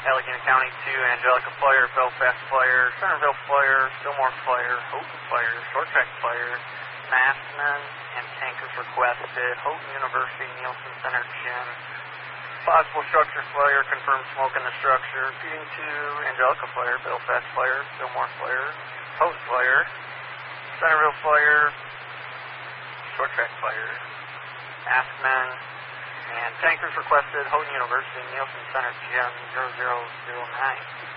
Allegheny County 2, Angelica Fire, Belfast Fire, Centerville Fire, Fillmore Fire, Houghton Fire, Short Track Fire, Massman, and tankers requested. Houghton University, Nielsen Center Gym. Possible structure fire, confirmed smoke in the structure. Repeating to Angelica Fire, Belfast Fire, Fillmore Fire, Houghton Fire, Centerville Fire, Short Track Fire, Massman, and tankers requested. Houghton University, Nielsen Center Gym 0009.